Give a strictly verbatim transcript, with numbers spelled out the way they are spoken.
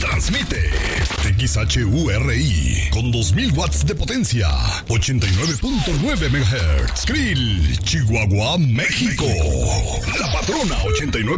Transmite X H U R I con dos mil watts de potencia, ochenta y nueve punto nueve megahertz. Krill, Chihuahua, México. La Patrona ochenta y nueve.